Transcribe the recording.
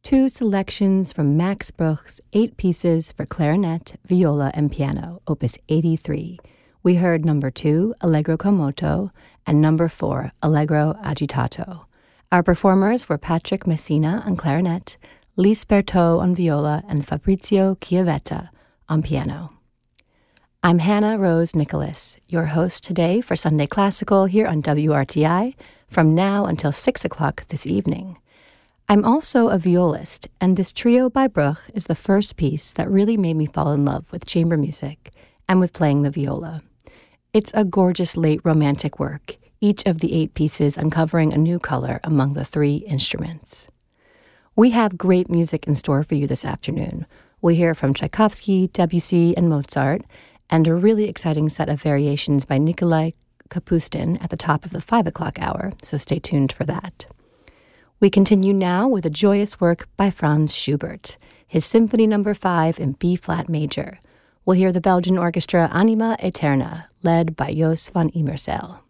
two selections from Max Bruch's 8 pieces for clarinet, viola, and piano, Opus 83. We heard number 2, Allegro con moto, and number 4, Allegro agitato. Our performers were Patrick Messina on clarinet, Lise Berthaud on viola, and Fabrizio Chiavetta on piano. I'm Hannah Rose Nicholas, your host today for Sunday Classical here on WRTI from now until 6 o'clock this evening. I'm also a violist, and this trio by Bruch is the first piece that really made me fall in love with chamber music and with playing the viola. It's a gorgeous late romantic work, each of the 8 pieces uncovering a new color among the 3 instruments. We have great music in store for you this afternoon. We'll hear from Tchaikovsky, Debussy, and Mozart, and a really exciting set of variations by Nikolai Kapustin at the top of the 5 o'clock hour, so stay tuned for that. We continue now with a joyous work by Franz Schubert, his Symphony No. 5 in B-flat major. We'll hear the Belgian orchestra Anima Eterna, led by Jos van Immersel.